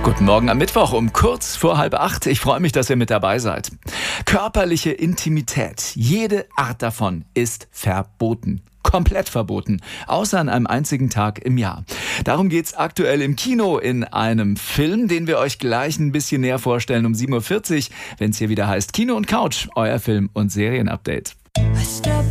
Guten Morgen am Mittwoch um kurz vor 7:30. Ich freue mich, dass ihr mit dabei seid. Körperliche Intimität, jede Art davon ist verboten. Komplett verboten, außer an einem einzigen Tag im Jahr. Darum geht's aktuell im Kino in einem Film, den wir euch gleich ein bisschen näher vorstellen um 7:40 Uhr, wenn es hier wieder heißt Kino und Couch, euer Film- und Serienupdate.